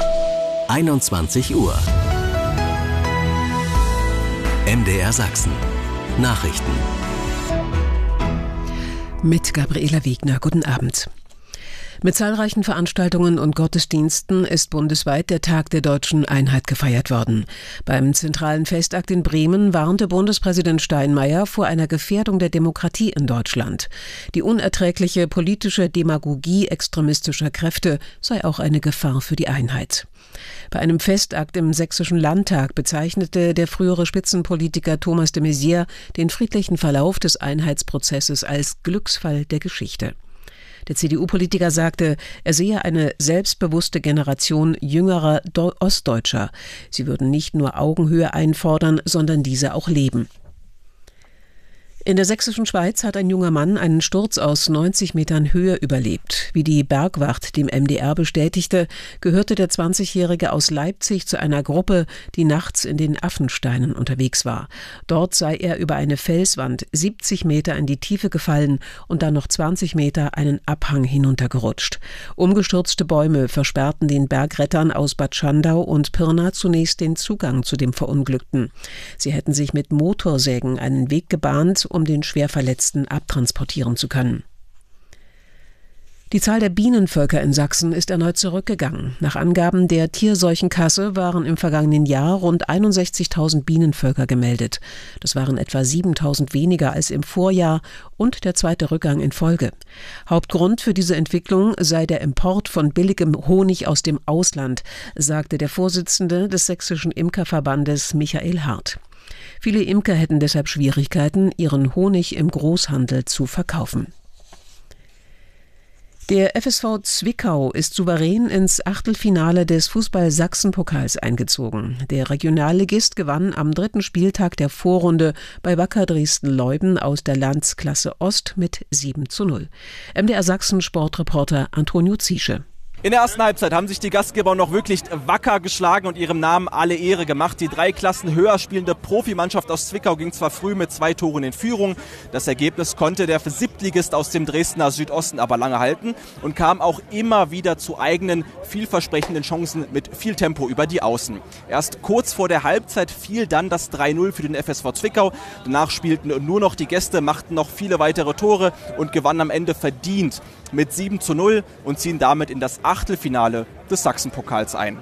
21 Uhr. MDR Sachsen. Nachrichten. Mit Gabriela Wiegner. Guten Abend. Mit zahlreichen Veranstaltungen und Gottesdiensten ist bundesweit der Tag der Deutschen Einheit gefeiert worden. Beim zentralen Festakt in Bremen warnte Bundespräsident Steinmeier vor einer Gefährdung der Demokratie in Deutschland. Die unerträgliche politische Demagogie extremistischer Kräfte sei auch eine Gefahr für die Einheit. Bei einem Festakt im Sächsischen Landtag bezeichnete der frühere Spitzenpolitiker Thomas de Maizière den friedlichen Verlauf des Einheitsprozesses als Glücksfall der Geschichte. Der CDU-Politiker sagte, er sehe eine selbstbewusste Generation jüngerer Ostdeutscher. Sie würden nicht nur Augenhöhe einfordern, sondern diese auch leben. In der sächsischen Schweiz hat ein junger Mann einen Sturz aus 90 Metern Höhe überlebt. Wie die Bergwacht dem MDR bestätigte, gehörte der 20-Jährige aus Leipzig zu einer Gruppe, die nachts in den Affensteinen unterwegs war. Dort sei er über eine Felswand 70 Meter in die Tiefe gefallen und dann noch 20 Meter einen Abhang hinuntergerutscht. Umgestürzte Bäume versperrten den Bergrettern aus Bad Schandau und Pirna zunächst den Zugang zu dem Verunglückten. Sie hätten sich mit Motorsägen einen Weg gebahnt, um den Schwerverletzten abtransportieren zu können. Die Zahl der Bienenvölker in Sachsen ist erneut zurückgegangen. Nach Angaben der Tierseuchenkasse waren im vergangenen Jahr rund 61.000 Bienenvölker gemeldet. Das waren etwa 7.000 weniger als im Vorjahr und der zweite Rückgang in Folge. Hauptgrund für diese Entwicklung sei der Import von billigem Honig aus dem Ausland, sagte der Vorsitzende des Sächsischen Imkerverbandes Michael Hart. Viele Imker hätten deshalb Schwierigkeiten, ihren Honig im Großhandel zu verkaufen. Der FSV Zwickau ist souverän ins Achtelfinale des Fußball-Sachsen-Pokals eingezogen. Der Regionalligist gewann am 3. Spieltag der Vorrunde bei Wacker Dresden-Leuden aus der Landsklasse Ost mit 7:0. MDR Sachsen-Sportreporter Antonio Ziesche. In der ersten Halbzeit haben sich die Gastgeber noch wirklich wacker geschlagen und ihrem Namen alle Ehre gemacht. Die 3 Klassen höher spielende Profimannschaft aus Zwickau ging zwar früh mit 2 Toren in Führung. Das Ergebnis konnte der Siebtligist aus dem Dresdner Südosten aber lange halten und kam auch immer wieder zu eigenen, vielversprechenden Chancen mit viel Tempo über die Außen. Erst kurz vor der Halbzeit fiel dann das 3:0 für den FSV Zwickau. Danach spielten nur noch die Gäste, machten noch viele weitere Tore und gewannen am Ende verdient mit 7:0 und ziehen damit in das Achtelfinale des Sachsenpokals ein.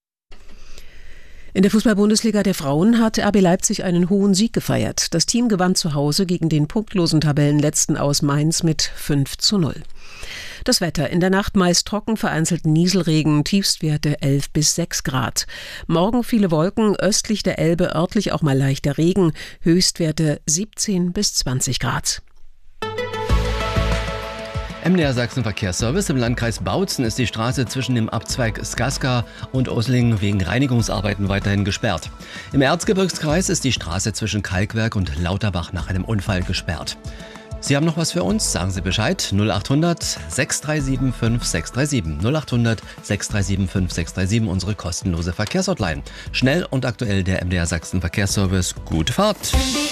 In der Fußball-Bundesliga der Frauen hat RB Leipzig einen hohen Sieg gefeiert. Das Team gewann zu Hause gegen den punktlosen Tabellenletzten aus Mainz mit 5:0. Das Wetter: in der Nacht meist trocken, vereinzelt Nieselregen, Tiefstwerte 11 bis 6 Grad. Morgen viele Wolken, östlich der Elbe örtlich auch mal leichter Regen, Höchstwerte 17 bis 20 Grad. MDR Sachsen Verkehrsservice. Im Landkreis Bautzen ist die Straße zwischen dem Abzweig Skaska und Oslingen wegen Reinigungsarbeiten weiterhin gesperrt. Im Erzgebirgskreis ist die Straße zwischen Kalkwerk und Lauterbach nach einem Unfall gesperrt. Sie haben noch was für uns? Sagen Sie Bescheid. 0800 637 5637. 0800 637 5637, unsere kostenlose Verkehrshotline. Schnell und aktuell der MDR Sachsen Verkehrsservice. Gute Fahrt!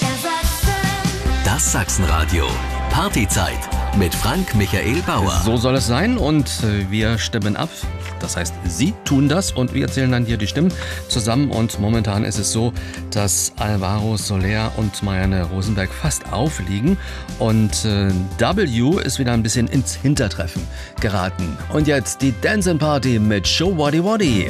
Das Sachsenradio. Partyzeit mit Frank Michael Bauer. So soll es sein und wir stimmen ab. Das heißt, Sie tun das und wir zählen dann hier die Stimmen zusammen. Und momentan ist es so, dass Alvaro Soler und Marianne Rosenberg fast aufliegen. Und W ist wieder ein bisschen ins Hintertreffen geraten. Und jetzt die Dancing Party mit Show Waddy Waddy.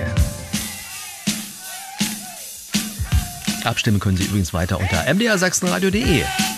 Abstimmen können Sie übrigens weiter unter mdrsachsenradio.de.